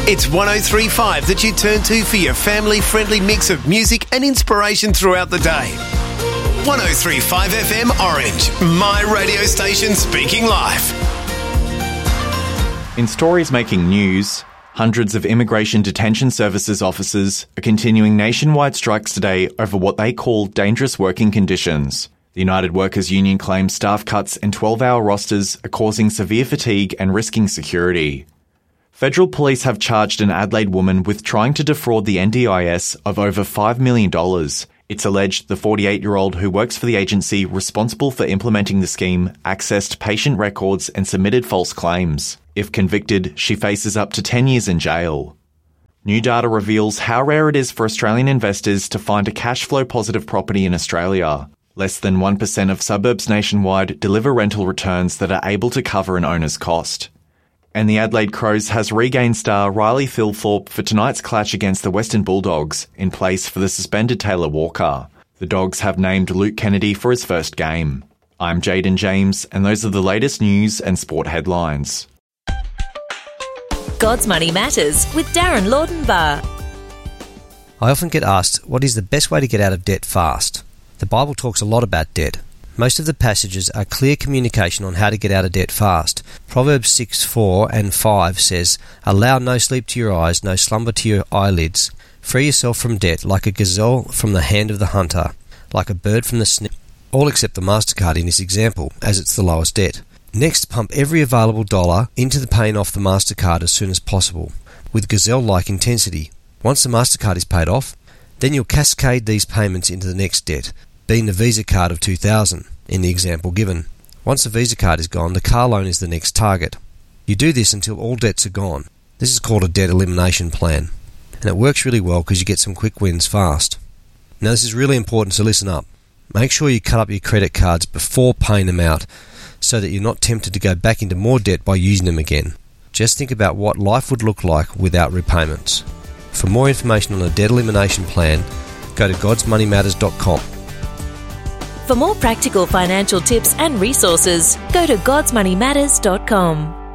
It's 103.5 that you turn to for your family-friendly mix of music and inspiration throughout the day. 103.5 FM Orange, my radio station speaking live. In stories making news, hundreds of Immigration Detention Services officers are continuing nationwide strikes today over what they call dangerous working conditions. The United Workers Union claims staff cuts and 12-hour rosters are causing severe fatigue and risking security. Federal police have charged an Adelaide woman with trying to defraud the NDIS of over $5 million. It's alleged the 48-year-old who works for the agency responsible for implementing the scheme accessed patient records and submitted false claims. If convicted, she faces up to 10 years in jail. New data reveals how rare it is for Australian investors to find a cash flow positive property in Australia. Less than 1% of suburbs nationwide deliver rental returns that are able to cover an owner's cost. And the Adelaide Crows has regained star Riley Thilthorpe for tonight's clash against the Western Bulldogs, in place for the suspended Taylor Walker. The Dogs have named Luke Kennedy for his first game. I'm Jaden James, and those are the latest news and sport headlines. God's Money Matters with Darren Laudenbar. I often get asked, what is the best way to get out of debt fast? The Bible talks a lot about debt. Most of the passages are clear communication on how to get out of debt fast. Proverbs 6:4 and 5 says, "Allow no sleep to your eyes, no slumber to your eyelids. Free yourself from debt like a gazelle from the hand of the hunter, like a bird from the snare." All except the MasterCard in this example, as it's the lowest debt. Next, pump every available dollar into the paying off the MasterCard as soon as possible, with gazelle-like intensity. Once the MasterCard is paid off, then you'll cascade these payments into the next debt, being the Visa card of $2,000 in the example given. Once the Visa card is gone, the car loan is the next target. You do this until all debts are gone. This is called a debt elimination plan, and it works really well because you get some quick wins fast. Now this is really important, so listen up. Make sure you cut up your credit cards before paying them out so that you're not tempted to go back into more debt by using them again. Just think about what life would look like without repayments. For more information on a debt elimination plan, go to godsmoneymatters.com. For more practical financial tips and resources, go to godsmoneymatters.com.